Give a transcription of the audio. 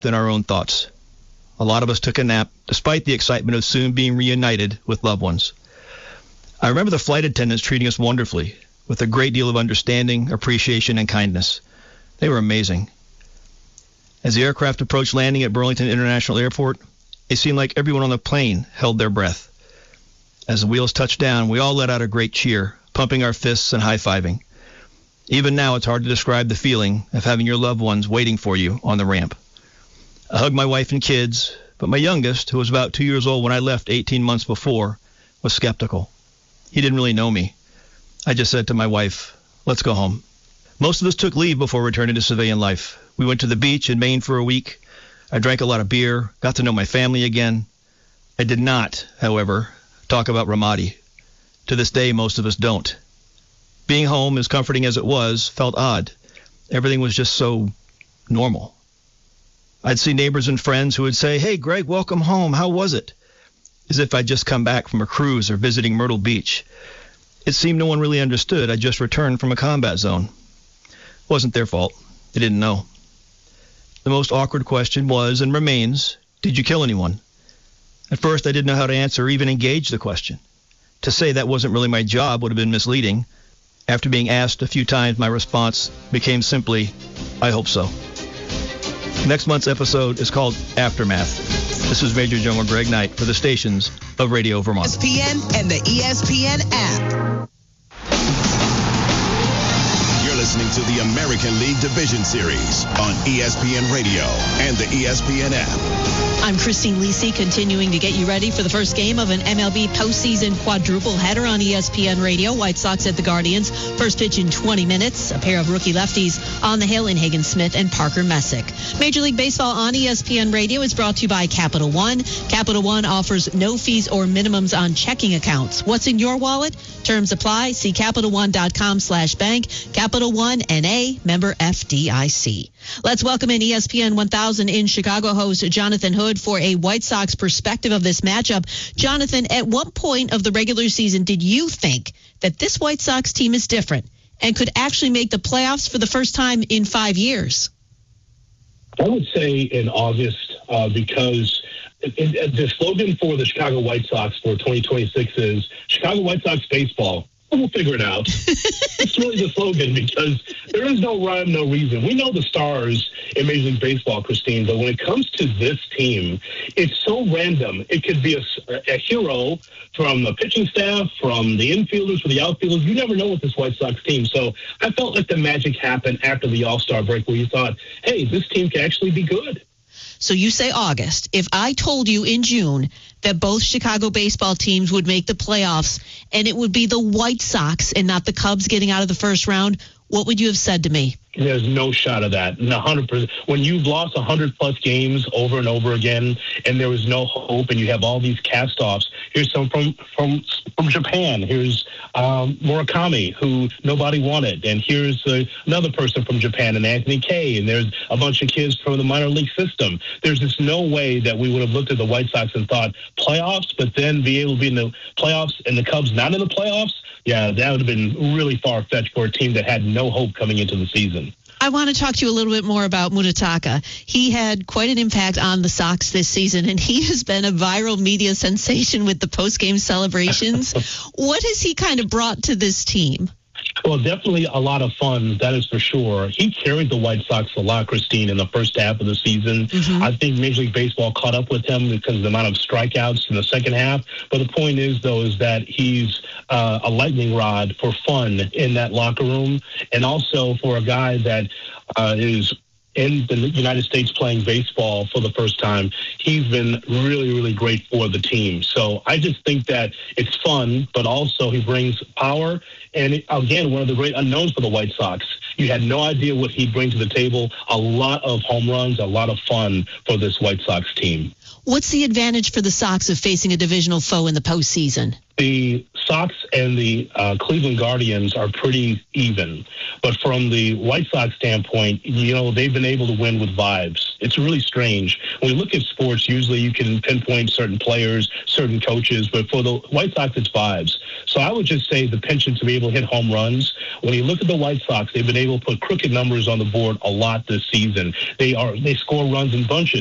than our own thoughts. A lot of us took a nap, despite the excitement of soon being reunited with loved ones. I remember the flight attendants treating us wonderfully, with a great deal of understanding, appreciation, and kindness. They were amazing. As the aircraft approached landing at Burlington International Airport, it seemed like everyone on the plane held their breath. As the wheels touched down, we all let out a great cheer, pumping our fists and high-fiving. Even now, it's hard to describe the feeling of having your loved ones waiting for you on the ramp. I hugged my wife and kids, but my youngest, who was about 2 years old when I left 18 months before, was skeptical. He didn't really know me. I just said to my wife, "Let's go home." Most of us took leave before returning to civilian life. We went to the beach in Maine for a week. I drank a lot of beer, got to know my family again. I did not, however, talk about Ramadi. To this day, most of us don't. Being home, as comforting as it was, felt odd. Everything was just so normal. I'd see neighbors and friends who would say, "Hey, Greg, welcome home. How was it?" As if I'd just come back from a cruise or visiting Myrtle Beach. It seemed no one really understood. I just returned from a combat zone. It wasn't their fault. They didn't know. The most awkward question was, and remains, did you kill anyone? At first, I didn't know how to answer or even engage the question. To say that wasn't really my job would have been misleading. After being asked a few times, my response became simply, "I hope so." Next month's episode is called Aftermath. This is Major General Greg Knight for the stations of Radio Vermont. ESPN and the ESPN app. You're listening to the American League Division Series on ESPN Radio and the ESPN app. I'm Christine Lisi, continuing to get you ready for the first game of an MLB postseason quadruple header on ESPN Radio. White Sox at the Guardians. First pitch in 20 minutes. A pair of rookie lefties on the hill in Hagen Smith and Parker Messick. Major League Baseball on ESPN Radio is brought to you by Capital One. Capital One offers no fees or minimums on checking accounts. What's in your wallet? Terms apply. See CapitalOne.com/bank. Capital One NA, member FDIC. Let's welcome in ESPN 1000 in Chicago host Jonathan Hood for a White Sox perspective of this matchup. Jonathan, at what point of the regular season did you think that this White Sox team is different and could actually make the playoffs for the first time in 5 years? I would say in August because the slogan for the Chicago White Sox for 2026 is Chicago White Sox baseball. We'll figure it out. It's really the slogan because there is no rhyme, no reason. We know the stars in Major League Baseball, Christine, but when it comes to this team, it's so random. It could be a hero from the pitching staff, from the infielders, from the outfielders. You never know with this White Sox team. So I felt like the magic happened after the All-Star break where you thought, hey, this team can actually be good. So you say August. If I told you in June that both Chicago baseball teams would make the playoffs and it would be the White Sox and not the Cubs getting out of the first round, what would you have said to me? There's no shot of that. 100%. When you've lost 100-plus games over and over again, and there was no hope, and you have all these cast-offs. Here's some from Japan. Here's Murakami, who nobody wanted, and here's another person from Japan, and Anthony Kay, and there's a bunch of kids from the minor league system. There's just no way that we would have looked at the White Sox and thought playoffs, but then be able to be in the playoffs and the Cubs not in the playoffs. Yeah, that would have been really far-fetched for a team that had no hope coming into the season. I want to talk to you a little bit more about Munetaka. He had quite an impact on the Sox this season, and he has been a viral media sensation with the post-game celebrations. What has he kind of brought to this team? Well, definitely a lot of fun, that is for sure. He carried the White Sox a lot, Christine, in the first half of the season. Mm-hmm. I think Major League Baseball caught up with him because of the amount of strikeouts in the second half. But the point is, though, is that he's a lightning rod for fun in that locker room, and also for a guy that is in the United States playing baseball for the first time. He's been really, really great for the team. So I just think that it's fun, but also he brings power. And again, one of the great unknowns for the White Sox. You had no idea what he'd bring to the table. A lot of home runs, a lot of fun for this White Sox team. What's the advantage for the Sox of facing a divisional foe in the postseason? The Sox and the Cleveland Guardians are pretty even. But from the White Sox standpoint, they've been able to win with vibes. It's really strange. When we look at sports, usually you can pinpoint certain players, certain coaches, but for the White Sox, it's vibes. So I would just say the penchant to be able to hit home runs. When you look at the White Sox, they've been able to put crooked numbers on the board a lot this season. They score runs in bunches.